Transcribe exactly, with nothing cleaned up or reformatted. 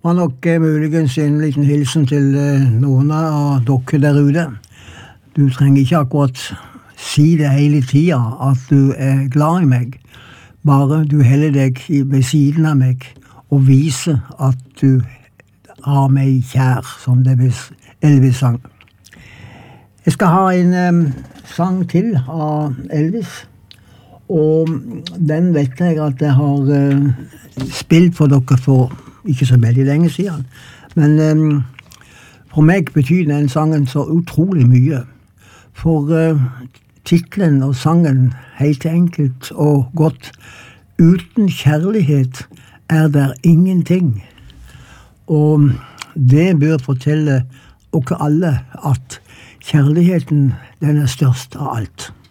var nok eh, muligens en liten hilsen til eh, noen av dere der ute. Du trenger ikke akkurat si det hele tida at du er glad i meg. Bare du heller deg i- ved siden av meg og viser at du har meg kjær, som det vis- Elvis sang. Jeg skal ha en em, sang til av Elvis, og den vet jeg at jeg har eh, spilt for dere for ikke så veldig lenge siden. Men em, for meg betyr den sangen så utrolig mye. For eh, titlen og sangen, helt enkelt og godt, uten kjærlighet er der ingenting. Og det bør fortelle dere alle at kjærligheten, den er størst av alt.